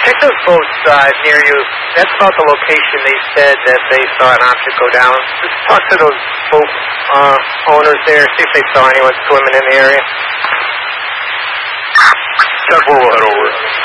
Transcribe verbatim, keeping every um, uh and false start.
check those boats uh, near you. That's about the location they said that they saw an object go down. Just talk to those boat uh, owners there, see if they saw anyone swimming in the area. ten four will head over.